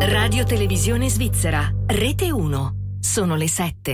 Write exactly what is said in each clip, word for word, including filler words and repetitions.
Radio Televisione Svizzera, Rete uno. Sono le sette.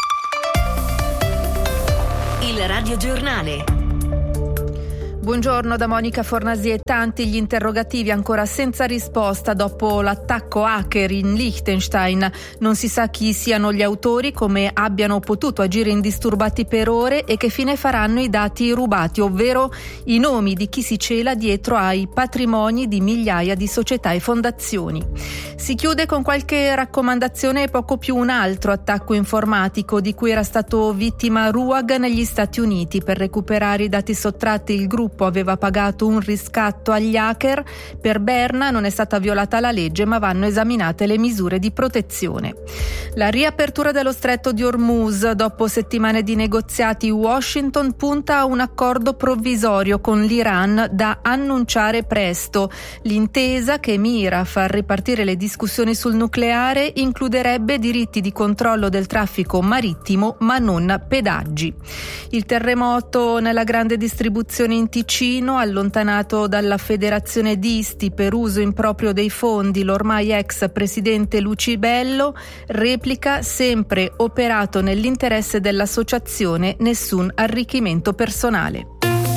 Il Radio Giornale. Buongiorno da Monica Fornasi e tanti gli interrogativi ancora senza risposta dopo l'attacco hacker in Liechtenstein. Non si sa chi siano gli autori, come abbiano potuto agire indisturbati per ore e che fine faranno i dati rubati, ovvero i nomi di chi si cela dietro ai patrimoni di migliaia di società e fondazioni. Si chiude con qualche raccomandazione e poco più un altro attacco informatico di cui era stato vittima Ruag negli Stati Uniti. Per recuperare i dati sottratti il gruppo aveva pagato un riscatto agli hacker. Per Berna non è stata violata la legge, ma vanno esaminate le misure di protezione. La riapertura dello stretto di Hormuz. Dopo settimane di negoziati, Washington punta a un accordo provvisorio con l'Iran da annunciare presto. L'intesa, che mira a far ripartire le discussioni sul nucleare, includerebbe diritti di controllo del traffico marittimo, ma non pedaggi. Il terremoto nella grande distribuzione in Ticino, allontanato dalla federazione Disti per uso improprio dei fondi l'ormai ex presidente Lucibello, replica: sempre operato nell'interesse dell'associazione, nessun arricchimento personale.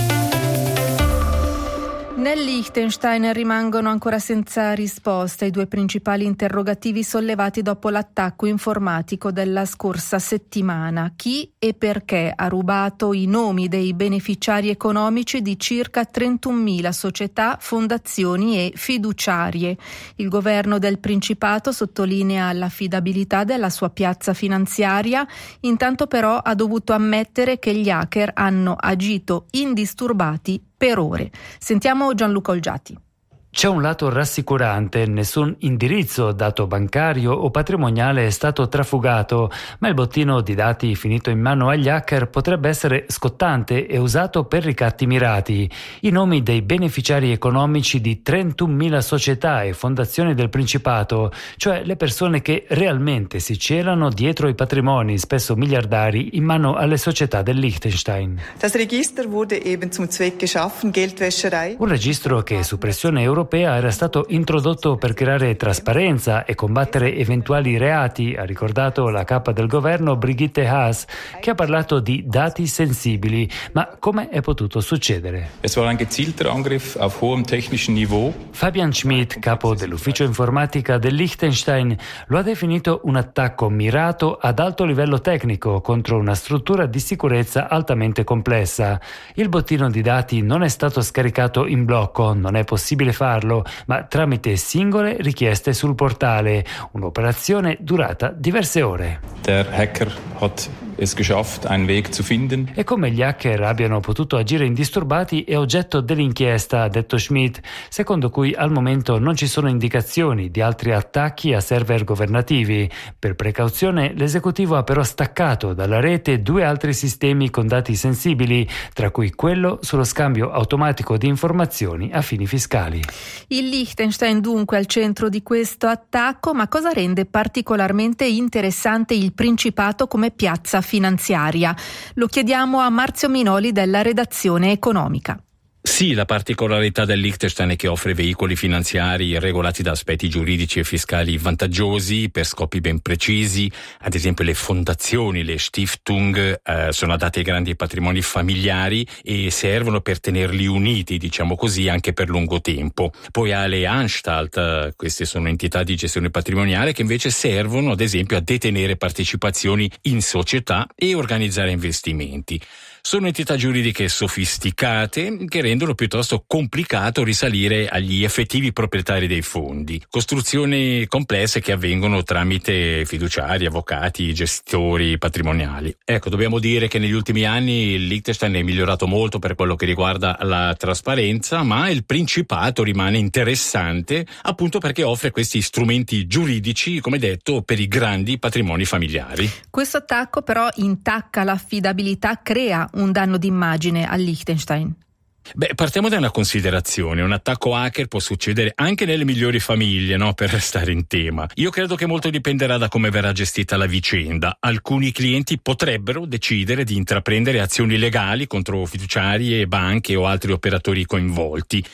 Nel Liechtenstein rimangono ancora senza risposta i due principali interrogativi sollevati dopo l'attacco informatico della scorsa settimana. Chi e perché ha rubato i nomi dei beneficiari economici di circa trentunomila società, fondazioni e fiduciarie? Il governo del Principato sottolinea l'affidabilità della sua piazza finanziaria, intanto però ha dovuto ammettere che gli hacker hanno agito indisturbati per ore. Sentiamo Gianluca Olgiati. C'è un lato rassicurante: nessun indirizzo, dato bancario o patrimoniale è stato trafugato, ma il bottino di dati finito in mano agli hacker potrebbe essere scottante e usato per ricatti mirati. I nomi dei beneficiari economici di trentunomila società e fondazioni del Principato, cioè le persone che realmente si celano dietro i patrimoni, spesso miliardari, in mano alle società del Liechtenstein. Das Register wurde eben zum Zweck geschaffen, Geldwäscherei. Un registro che su pressione europea era stato introdotto per creare trasparenza e combattere eventuali reati, ha ricordato la capa del governo Brigitte Haas, che ha parlato di dati sensibili. Ma come è potuto succedere? Es war ein gezielter Angriff auf hohem technischen Niveau. Fabian Schmidt, capo dell'ufficio informatica del Liechtenstein, lo ha definito un attacco mirato ad alto livello tecnico contro una struttura di sicurezza altamente complessa. Il bottino di dati non è stato scaricato in blocco, non è possibile farlo, ma tramite singole richieste sul portale, un'operazione durata diverse ore. Der Hacker hat es geschafft, einen Weg zu finden. E come gli hacker abbiano potuto agire indisturbati è oggetto dell'inchiesta, ha detto Schmidt, secondo cui al momento non ci sono indicazioni di altri attacchi a server governativi. Per precauzione l'esecutivo ha però staccato dalla rete due altri sistemi con dati sensibili, tra cui quello sullo scambio automatico di informazioni a fini fiscali. Il Liechtenstein dunque al centro di questo attacco, ma cosa rende particolarmente interessante il Principato come piazza finanziaria? Lo chiediamo a Marzio Minoli della redazione economica. Sì, la particolarità del Liechtenstein è che offre veicoli finanziari regolati da aspetti giuridici e fiscali vantaggiosi per scopi ben precisi. Ad esempio le fondazioni, le Stiftung, eh, sono adatte ai grandi patrimoni familiari e servono per tenerli uniti, diciamo così, anche per lungo tempo. Poi ha le Anstalt, queste sono entità di gestione patrimoniale che invece servono ad esempio a detenere partecipazioni in società e organizzare investimenti. Sono entità giuridiche sofisticate che rendono piuttosto complicato risalire agli effettivi proprietari dei fondi. Costruzioni complesse che avvengono tramite fiduciari, avvocati, gestori patrimoniali. Ecco, dobbiamo dire che negli ultimi anni il Liechtenstein è migliorato molto per quello che riguarda la trasparenza, ma il Principato rimane interessante appunto perché offre questi strumenti giuridici, come detto, per i grandi patrimoni familiari. Questo attacco però intacca l'affidabilità, crea un danno d'immagine al Liechtenstein. Beh, partiamo da una considerazione. Un attacco hacker può succedere anche nelle migliori famiglie, no? Per restare in tema. Io credo che molto dipenderà da come verrà gestita la vicenda. Alcuni clienti potrebbero decidere di intraprendere azioni legali contro fiduciari e banche o altri operatori coinvolti.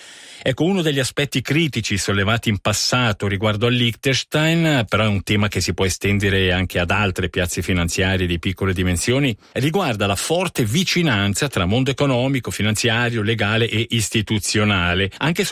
Ecco, uno degli aspetti critici sollevati in passato riguardo al Liechtenstein, però è un tema che si può estendere anche ad altre piazze finanziarie di piccole dimensioni, riguarda la forte vicinanza tra mondo economico, finanziario, legale e istituzionale, anche